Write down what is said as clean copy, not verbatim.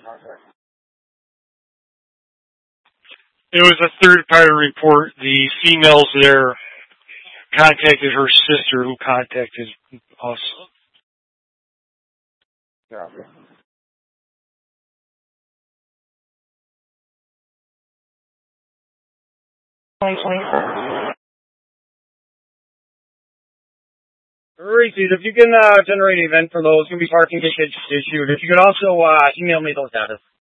It was a third-party report. The females there contacted her sister, who contacted us. Yeah. 2020. Alright, dude, if you can generate an event for those, it's going to be parking tickets issued. If you could also email me those data.